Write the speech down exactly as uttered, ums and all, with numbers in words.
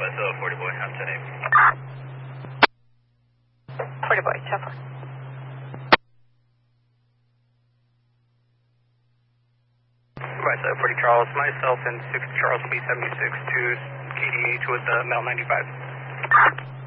So forty boy, I'm ten eight. forty boy, ten four. Right, so forty Charles, myself and six Charles B seventy-six to K D H with uh, Mel ninety-five.